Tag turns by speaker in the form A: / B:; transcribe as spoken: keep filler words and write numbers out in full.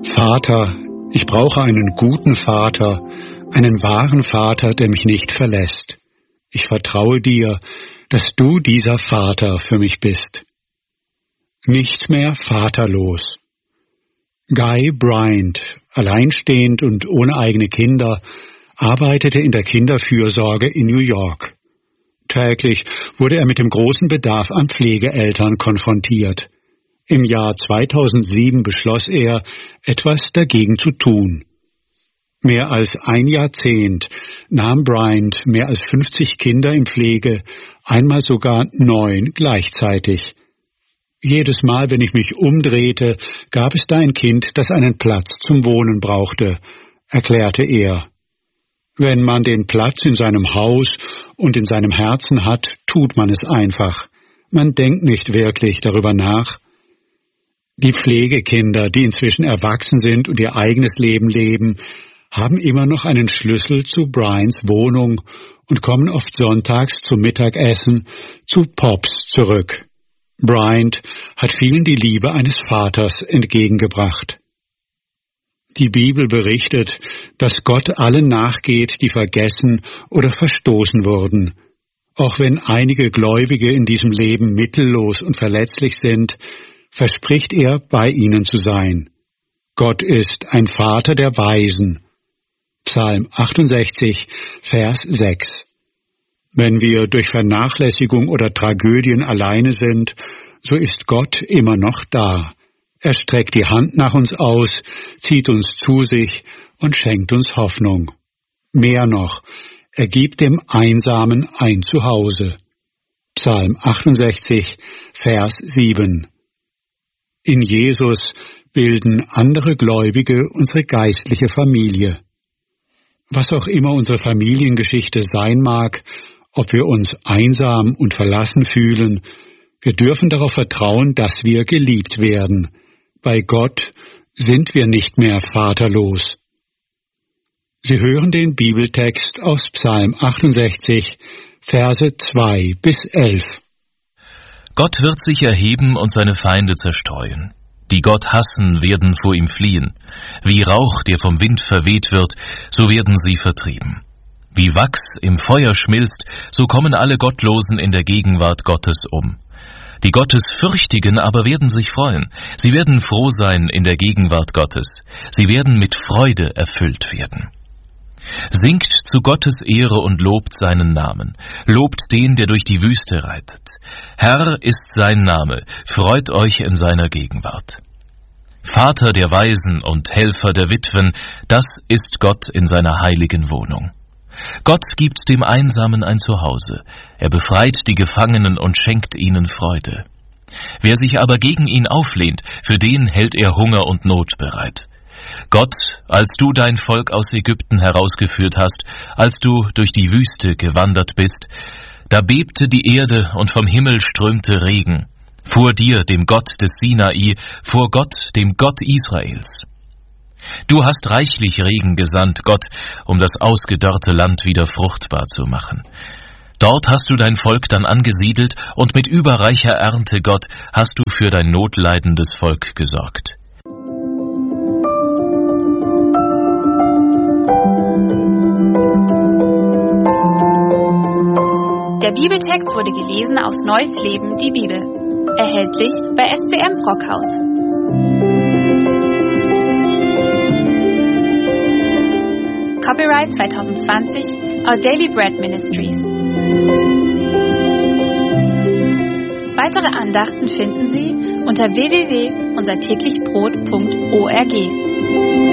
A: Vater, ich brauche einen guten Vater, einen wahren Vater, der mich nicht verlässt. Ich vertraue dir, dass du dieser Vater für mich bist. Nicht mehr vaterlos. Guy Bryant, alleinstehend und ohne eigene Kinder, arbeitete in der Kinderfürsorge in New York. Täglich wurde er mit dem großen Bedarf an Pflegeeltern konfrontiert. Im Jahr zweitausendsieben beschloss er, etwas dagegen zu tun. Mehr als ein Jahrzehnt nahm Bryant mehr als fünfzig Kinder in Pflege, einmal sogar neun gleichzeitig. Jedes Mal, wenn ich mich umdrehte, gab es da ein Kind, das einen Platz zum Wohnen brauchte, erklärte er. Wenn man den Platz in seinem Haus und in seinem Herzen hat, tut man es einfach. Man denkt nicht wirklich darüber nach. Die Pflegekinder, die inzwischen erwachsen sind und ihr eigenes Leben leben, haben immer noch einen Schlüssel zu Bryants Wohnung und kommen oft sonntags zum Mittagessen zu Pops zurück. Bryant hat vielen die Liebe eines Vaters entgegengebracht. Die Bibel berichtet, dass Gott allen nachgeht, die vergessen oder verstoßen wurden. Auch wenn einige Gläubige in diesem Leben mittellos und verletzlich sind, verspricht er, bei ihnen zu sein. Gott ist ein Vater der Weisen. Psalm achtundsechzig, Vers sechs. Wenn wir durch Vernachlässigung oder Tragödien alleine sind, so ist Gott immer noch da. Er streckt die Hand nach uns aus, zieht uns zu sich und schenkt uns Hoffnung. Mehr noch, er gibt dem Einsamen ein Zuhause. Psalm achtundsechzig, Vers sieben. In Jesus bilden andere Gläubige unsere geistliche Familie. Was auch immer unsere Familiengeschichte sein mag, ob wir uns einsam und verlassen fühlen, wir dürfen darauf vertrauen, dass wir geliebt werden. Bei Gott sind wir nicht mehr vaterlos. Sie hören den Bibeltext aus Psalm achtundsechzig, Verse zwei bis elf.
B: Gott wird sich erheben und seine Feinde zerstreuen. Die Gott hassen, werden vor ihm fliehen. Wie Rauch, der vom Wind verweht wird, so werden sie vertrieben. Wie Wachs im Feuer schmilzt, so kommen alle Gottlosen in der Gegenwart Gottes um. Die Gottesfürchtigen aber werden sich freuen. Sie werden froh sein in der Gegenwart Gottes. Sie werden mit Freude erfüllt werden. Singt zu Gottes Ehre und lobt seinen Namen. Lobt den, der durch die Wüste reitet. Herr ist sein Name, freut euch in seiner Gegenwart. Vater der Waisen und Helfer der Witwen, das ist Gott in seiner heiligen Wohnung. Gott gibt dem Einsamen ein Zuhause. Er befreit die Gefangenen und schenkt ihnen Freude. Wer sich aber gegen ihn auflehnt, für den hält er Hunger und Not bereit. Gott, als du dein Volk aus Ägypten herausgeführt hast, als du durch die Wüste gewandert bist, da bebte die Erde und vom Himmel strömte Regen. Vor dir, dem Gott des Sinai, vor Gott, dem Gott Israels. Du hast reichlich Regen gesandt, Gott, um das ausgedörrte Land wieder fruchtbar zu machen. Dort hast du dein Volk dann angesiedelt und mit überreicher Ernte, Gott, hast du für dein notleidendes Volk gesorgt.
C: Der Bibeltext wurde gelesen aus Neues Leben, die Bibel. Erhältlich bei S C M Brockhaus. Copyright zwanzig zwanzig, Our Daily Bread Ministries. Weitere Andachten finden Sie unter w w w punkt unser täglich brot punkt org.